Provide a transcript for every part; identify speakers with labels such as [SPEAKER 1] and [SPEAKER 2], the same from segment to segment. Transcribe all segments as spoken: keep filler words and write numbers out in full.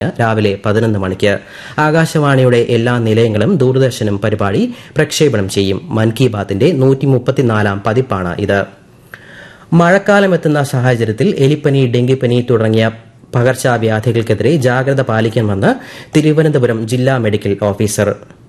[SPEAKER 1] രാവിലെ പതിനൊന്ന് മണിക്ക് ആകാശവാണിയുടെ എല്ലാ നിലയങ്ങളും ദൂരദർശനും പരിപാടി പ്രക്ഷേപണം ചെയ്യും. മൻ കി ബാത്തിന്റെ നൂറ്റി മുപ്പത്തിനാലാം പതിപ്പാണ് ഇത്. മഴക്കാലമെത്തുന്ന സാഹചര്യത്തിൽ എലിപ്പനി, ഡെങ്കിപ്പനി തുടങ്ങിയ പകർച്ചവ്യാധികൾക്കെതിരെ ജാഗ്രത പാലിക്കണമെന്ന് തിരുവനന്തപുരം ജില്ലാ മെഡിക്കൽ ഓഫീസർ.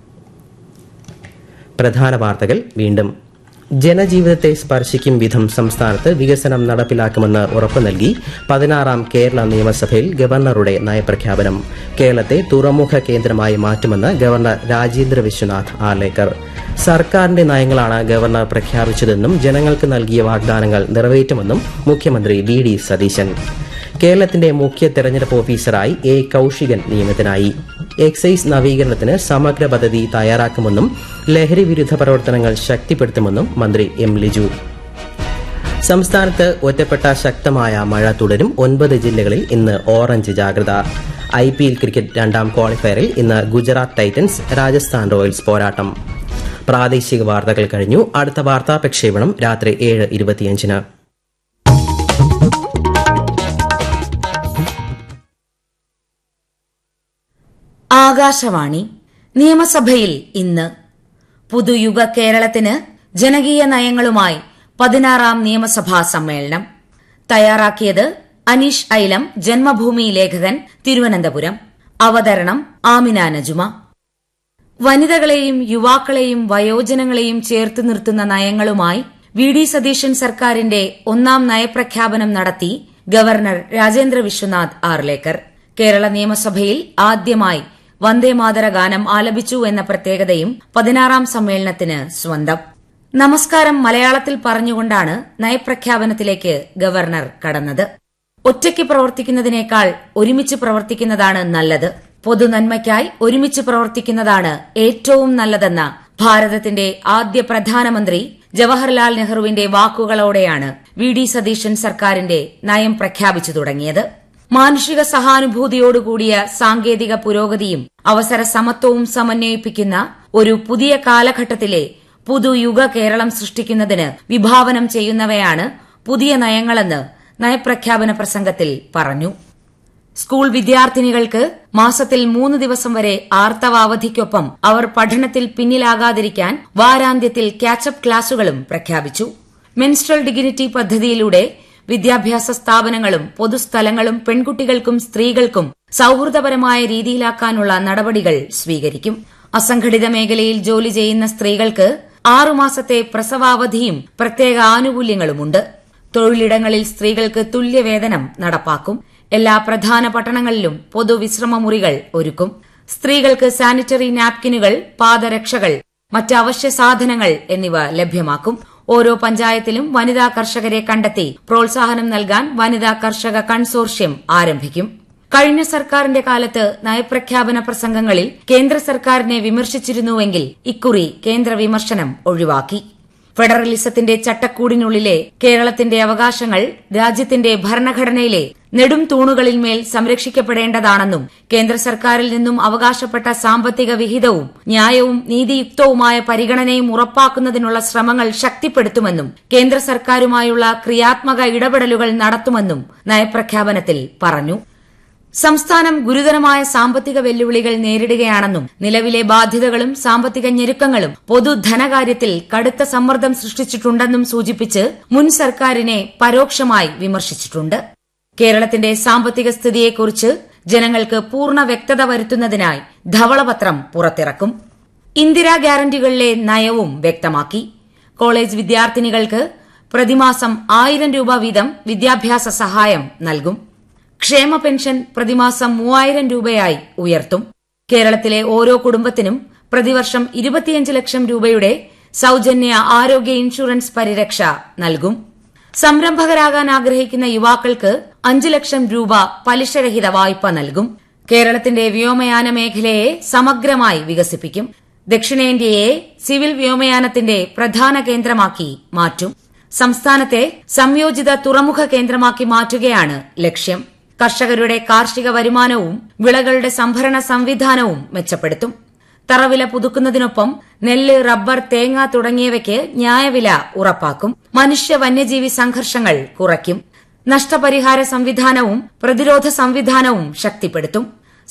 [SPEAKER 1] പ്രധാന വാർത്തകൾ വീണ്ടും. ജനജീവിതത്തെ സ്പർശിക്കും വിധം സംസ്ഥാനത്ത് വികസനം നടപ്പിലാക്കുമെന്ന് ഉറപ്പു നൽകി പതിനാറാം കേരള നിയമസഭയിൽ ഗവർണറുടെ നയപ്രഖ്യാപനം. കേരളത്തെ തുറമുഖ കേന്ദ്രമായി മാറ്റുമെന്ന് ഗവർണർ രാജേന്ദ്ര വിശ്വനാഥ് ആർലേക്കർ. സർക്കാരിന്റെ നയങ്ങളാണ് ഗവർണർ പ്രഖ്യാപിച്ചതെന്നും ജനങ്ങൾക്ക് നൽകിയ വാഗ്ദാനങ്ങൾ നിറവേറ്റുമെന്നും മുഖ്യമന്ത്രി വി ഡി സതീശൻ. കേരളത്തിന്റെ മുഖ്യ തെരഞ്ഞെടുപ്പ് ഓഫീസറായി എ കൌശികൻ നിയമിതനായി. എക്സൈസ് നവീകരണത്തിന് സമഗ്ര പദ്ധതി തയ്യാറാക്കുമെന്നും ലഹരി വിരുദ്ധ പ്രവർത്തനങ്ങൾ ശക്തിപ്പെടുത്തുമെന്നും മന്ത്രി എം ലിജു. സംസ്ഥാനത്ത് ഒറ്റപ്പെട്ട ശക്തമായ മഴ തുടരും. ഒൻപത് ജില്ലകളിൽ ഇന്ന് ഓറഞ്ച് ജാഗ്രത. ഐ പി എൽ ക്രിക്കറ്റ് രണ്ടാം ക്വാളിഫയറിൽ ഇന്ന് ഗുജറാത്ത് ടൈറ്റൻസ് രാജസ്ഥാൻ റോയൽസ് പോരാട്ടം. പ്രാദേശിക വാർത്തകൾ കഴിഞ്ഞു. അടുത്ത വാർത്താ പ്രക്ഷേപണം രാത്രി ഏഴ് ഇരുപത്തിയഞ്ചിന്.
[SPEAKER 2] ആകാശവാണി. നിയമസഭയിൽ ഇന്ന് പുതുയുഗ കേരളത്തിന് ജനകീയ നയങ്ങളുമായി പതിനാറാം നിയമസഭാ സമ്മേളനം. തയ്യാറാക്കിയത് അനീഷ് ഐലം, ജന്മഭൂമി ലേഖകൻ, തിരുവനന്തപുരം. അവതരണം ആമിന നജുമ. വനിതകളെയും യുവാക്കളെയും വയോജനങ്ങളെയും ചേർത്ത് നിർത്തുന്ന നയങ്ങളുമായി വി ഡി സതീശൻ സർക്കാരിന്റെ ഒന്നാം നയപ്രഖ്യാപനം നടത്തി ഗവർണർ രാജേന്ദ്ര വിശ്വനാഥ് ആർലേക്കർ. കേരള നിയമസഭയിൽ ആദ്യമായി വന്ദേമാതര ഗാനം ആലപിച്ചു എന്ന പ്രത്യേകതയും പതിനാറാം സമ്മേളനത്തിന് സ്വന്തം. നമസ്കാരം മലയാളത്തിൽ പറഞ്ഞുകൊണ്ടാണ് നയപ്രഖ്യാപനത്തിലേക്ക് ഗവർണർ കടന്നത്. ഒറ്റയ്ക്ക് പ്രവർത്തിക്കുന്നതിനേക്കാൾ ഒരുമിച്ച് പ്രവർത്തിക്കുന്നതാണ് നല്ലത്. പൊതുനന്മയ്ക്കായി ഒരുമിച്ച് പ്രവർത്തിക്കുന്നതാണ് ഏറ്റവും നല്ലതെന്ന ഭാരതത്തിന്റെ ആദ്യ പ്രധാനമന്ത്രി ജവഹർലാൽ നെഹ്റുവിന്റെ വാക്കുകളോടെയാണ് വി ഡി സതീശൻ സർക്കാരിന്റെ നയം പ്രഖ്യാപിച്ചു തുടങ്ങിയത്. മാനുഷിക സഹാനുഭൂതിയോടുകൂടിയ സാങ്കേതിക പുരോഗതിയും അവസര സമത്വവും സമന്വയിപ്പിക്കുന്ന ഒരു പുതിയ കാലഘട്ടത്തിലെ പുതുയുഗ കേരളം സൃഷ്ടിക്കുന്നതിന് വിഭാവനം ചെയ്യുന്നവയാണ് പുതിയ നയങ്ങളെന്ന് നയപ്രഖ്യാപന പ്രസംഗത്തിൽ പറഞ്ഞു. സ്കൂൾ വിദ്യാർത്ഥിനികൾക്ക് മാസത്തിൽ മൂന്ന് ദിവസം വരെ ആർത്തവ അവധിക്കൊപ്പം അവർ പഠനത്തിൽ പിന്നിലാകാതിരിക്കാൻ വാരാന്ത്യത്തിൽ ക്യാച്ചപ്പ് ക്ലാസുകളും പ്രഖ്യാപിച്ചു. മെൻസ്ട്രൽ ഡിഗ്നിറ്റി പദ്ധതിയിലൂടെ വിദ്യാഭ്യാസ സ്ഥാപനങ്ങളും പൊതുസ്ഥലങ്ങളും പെൺകുട്ടികൾക്കും സ്ത്രീകൾക്കും സൌഹൃദപരമായ രീതിയിലാക്കാനുള്ള നടപടികൾ സ്വീകരിക്കും. അസംഘടിത മേഖലയിൽ ജോലി ചെയ്യുന്ന സ്ത്രീകൾക്ക് ആറുമാസത്തെ പ്രസവാവധിയും പ്രത്യേക ആനുകൂല്യങ്ങളുമുണ്ട്. തൊഴിലിടങ്ങളിൽ സ്ത്രീകൾക്ക് തുല്യവേതനം നടപ്പാക്കും. എല്ലാ പ്രധാന പട്ടണങ്ങളിലും പൊതുവിശ്രമമുറികൾ ഒരുക്കും. സ്ത്രീകൾക്ക് സാനിറ്ററി നാപ്കിനുകൾ, പാദരക്ഷകൾ, മറ്റ് അവശ്യ സാധനങ്ങൾ എന്നിവ ലഭ്യമാക്കും. ഓരോ പഞ്ചായത്തിലും വനിതാ കർഷകരെ കണ്ടെത്തി പ്രോത്സാഹനം നൽകാൻ വനിതാ കർഷക കൺസോർഷ്യം ആരംഭിക്കും. കഴിഞ്ഞ സർക്കാരിന്റെ കാലത്ത് നയപ്രഖ്യാപന പ്രസംഗങ്ങളിൽ കേന്ദ്ര സർക്കാരിനെ വിമർശിച്ചിരുന്നുവെങ്കിൽ ഇക്കുറി കേന്ദ്ര വിമർശനം ഒഴിവാക്കി. ഫെഡറലിസത്തിന്റെ ചട്ടക്കൂടിനുള്ളിലെ കേരളത്തിന്റെ അവകാശങ്ങൾ രാജ്യത്തിന്റെ ഭരണഘടനയിലെ നെടും തൂണുകളിന്മേൽ സംരക്ഷിക്കപ്പെടേണ്ടതാണെന്നും കേന്ദ്ര സർക്കാരിൽ നിന്നും അവകാശപ്പെട്ട സാമ്പത്തിക വിഹിതവും ന്യായവും നീതിയുക്തവുമായ പരിഗണനയും ഉറപ്പാക്കുന്നതിനുള്ള ശ്രമങ്ങൾ ശക്തിപ്പെടുത്തുമെന്നും കേന്ദ്ര സർക്കാരുമായുള്ള ക്രിയാത്മക ഇടപെടലുകൾ നടത്തുമെന്നും നയപ്രഖ്യാപനത്തിൽ പറഞ്ഞു. സംസ്ഥാനം ഗുരുതരമായ സാമ്പത്തിക വെല്ലുവിളികൾ നേരിടുകയാണെന്നും നിലവിലെ ബാധ്യതകളും സാമ്പത്തിക ഞെരുക്കങ്ങളും പൊതുധനകാര്യത്തിൽ കടുത്ത സമ്മർദ്ദം സൃഷ്ടിച്ചിട്ടുണ്ടെന്നും സൂചിപ്പിച്ച് മുൻ സർക്കാരിനെ പരോക്ഷമായി വിമർശിച്ചിട്ടുണ്ട്. കേരളത്തിന്റെ സാമ്പത്തിക സ്ഥിതിയെക്കുറിച്ച് ജനങ്ങൾക്ക് പൂർണ്ണ വ്യക്തത വരുത്തുന്നതിനായി ധവളപത്രം പുറത്തിറക്കും. ഇന്ദിരാ ഗ്യാരണ്ടികളിലെ നയവും വ്യക്തമാക്കി. കോളേജ് വിദ്യാർത്ഥിനികൾക്ക് പ്രതിമാസം ആയിരം രൂപ വീതം വിദ്യാഭ്യാസ സഹായം നൽകും. ക്ഷേമ പെൻഷൻ പ്രതിമാസം മൂവായിരം രൂപയായി ഉയർത്തും. കേരളത്തിലെ ഓരോ കുടുംബത്തിനും പ്രതിവർഷം ഇരുപത്തിയഞ്ച് ലക്ഷം രൂപയുടെ സൌജന്യ ആരോഗ്യ ഇൻഷുറൻസ് പരിരക്ഷ നൽകും. സംരംഭകരാകാൻ ആഗ്രഹിക്കുന്ന യുവാക്കൾക്ക് അഞ്ച് ലക്ഷം രൂപ പലിശരഹിത വായ്പ നൽകും. കേരളത്തിന്റെ വ്യോമയാന മേഖലയെ സമഗ്രമായി വികസിപ്പിക്കും. ദക്ഷിണേന്ത്യയെ സിവിൽ വ്യോമയാനത്തിന്റെ പ്രധാന കേന്ദ്രമാക്കി മാറ്റും. സംസ്ഥാനത്തെ സംയോജിത തുറമുഖ കേന്ദ്രമാക്കി മാറ്റുകയാണ് ലക്ഷ്യം. കർഷകരുടെ കാർഷിക വരുമാനവും വിളകളുടെ സംഭരണ സംവിധാനവും മെച്ചപ്പെടുത്തും. തറവില പുതുക്കുന്നതിനൊപ്പം നെല്ല്, റബ്ബർ, തേങ്ങ തുടങ്ങിയവയ്ക്ക് ന്യായവില ഉറപ്പാക്കും. മനുഷ്യ വന്യജീവി സംഘർഷങ്ങൾ കുറയ്ക്കും. നഷ്ടപരിഹാര സംവിധാനവും പ്രതിരോധ സംവിധാനവും ശക്തിപ്പെടുത്തും.